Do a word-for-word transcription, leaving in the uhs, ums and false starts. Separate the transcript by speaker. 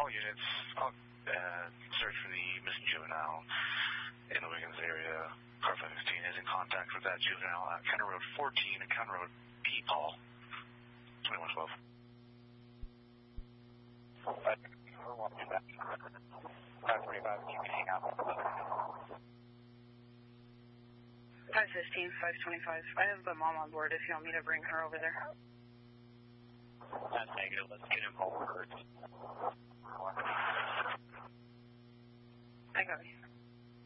Speaker 1: all units, I'll uh, search for the missing juvenile in the Wiggins area. Car five fifteen is in contact with that juvenile at County Road fourteen and County Road P. Paul. twenty-one twelve.
Speaker 2: five forty-five, keep me hang out.
Speaker 3: five fifteen, five twenty-five. I have the mom on board if you want me to bring her over there.
Speaker 2: That's negative. Let's get involved first.
Speaker 3: I got you.